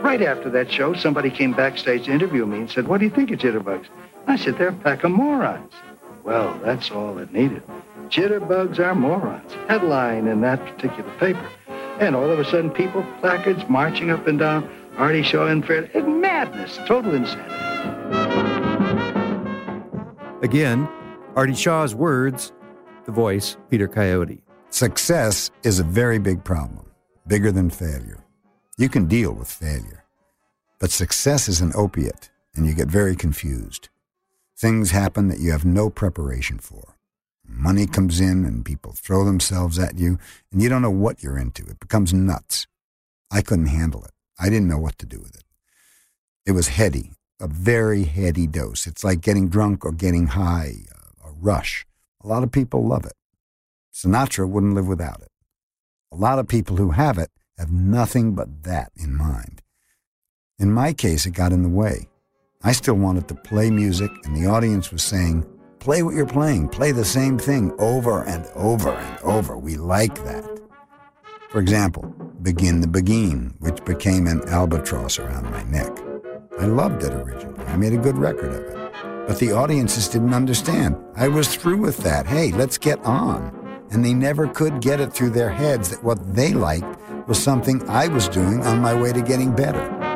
Right after that show, somebody came backstage to interview me and said, "What do you think of Jitterbugs?" I said, "They're a pack of morons." Well, that's all it needed. Jitterbugs are morons. Headline in that particular paper. And all of a sudden, people, placards marching up and down, Artie Shaw and Fred. It's madness, total insanity. Again, Artie Shaw's words, the voice, Peter Coyote. Success is a very big problem, bigger than failure. You can deal with failure. But success is an opiate, and you get very confused. Things happen that you have no preparation for. Money comes in, and people throw themselves at you, and you don't know what you're into. It becomes nuts. I couldn't handle it. I didn't know what to do with it. It was heady, a very heady dose. It's like getting drunk or getting high, a rush. A lot of people love it. Sinatra wouldn't live without it. A lot of people who have it have nothing but that in mind. In my case, it got in the way. I still wanted to play music, and the audience was saying, "Play what you're playing. Play the same thing over and over and over. We like that." For example, Begin the Beguine, which became an albatross around my neck. I loved it originally. I made a good record of it. But the audiences didn't understand. I was through with that. Hey, let's get on. And they never could get it through their heads that what they liked was something I was doing on my way to getting better.